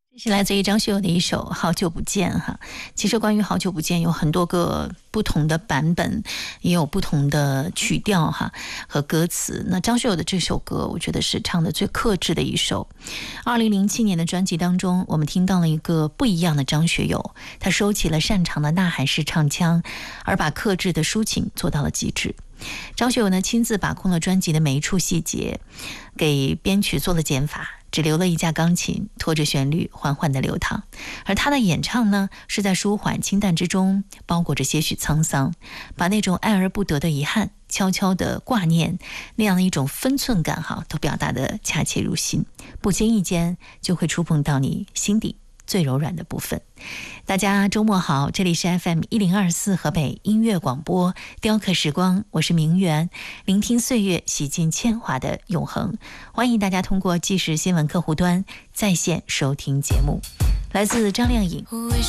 是来自于张学友的一首《好久不见》哈。其实关于《好久不见》有很多个不同的版本，也有不同的曲调哈和歌词。那张学友的这首歌，我觉得是唱的最克制的一首。2007年的专辑当中，我们听到了一个不一样的张学友，他收起了擅长的呐喊式唱腔，而把克制的抒情做到了极致。张学友呢，亲自把控了专辑的每一处细节，给编曲做了减法，只留了一架钢琴，拖着旋律缓缓地流淌。而他的演唱呢，是在舒缓清淡之中包裹着些许沧桑，把那种爱而不得的遗憾、悄悄的挂念，那样的一种分寸感都表达得恰切入心，不经意间就会触碰到你心底最柔软的部分。大家周末好，这里是 FM1024 河北音乐广播雕刻时光，我是明媛，聆听岁月，洗尽铅华的永恒。欢迎大家通过即时新闻客户端在线收听节目。来自张靓颖， 为